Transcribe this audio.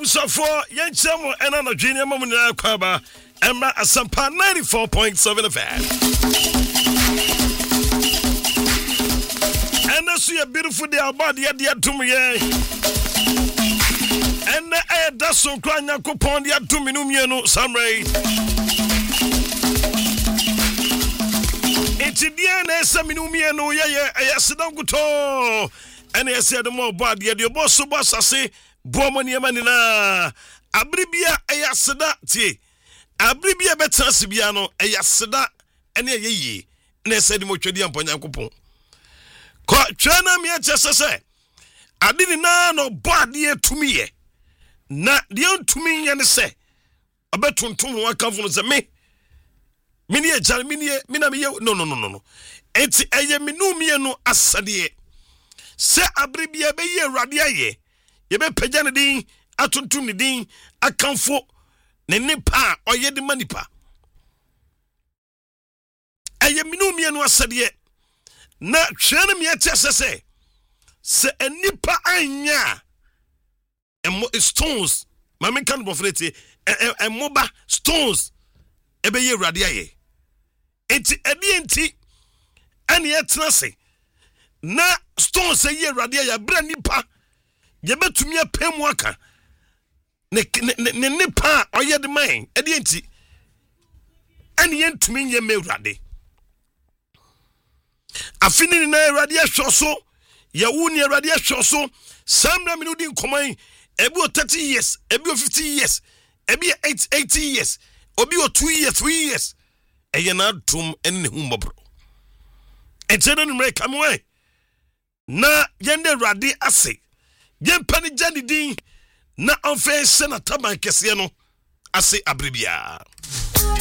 abusafo yenchemo ena na dwene mamu na kwaba emma asampa 94.7 FM. And that's a beautiful day about the idea to me. And I that's so crying upon the Atuminum Samray. It's the DNA Saminumiano, I said, Uncle To. And I said, more bad, yet your boss, so boss, I say, Bomania Manina. Abribia, I said that, Abribia better Sibiano, I said that, and ye. And I said, Mochadian Ponyacopo. Chana me just say, I didn't know bad year to me. Not the old to me, and say, I bet to one come from me. Minia Jalminia, Minamia, no. It's a Minumiano Assadie. Say Abribia be ye radiaye. Ye be Pejanadine, Atuntunidine, a comfort, Nenipa, or ye the manipa. A Minumiano Assadie. Na chene mi atese se enipa anya stones mama kan bofreti moba stones ebe ye rade aye enti enti ani etrase na stones ye rade aye bra nipa ye betumi apemu aka ne nipa oye de man enti ani entumi ye me rade afini na radio shoso ya wuni radio shoso samra minudi nkomai ebi o 30 years ebi o 50 years ebi 80 years obi o 2 years 3 years eye na tum enne humbobro entene numre kamwe na yende radi ase yempani jani din na onfe senata bankese no ase abribia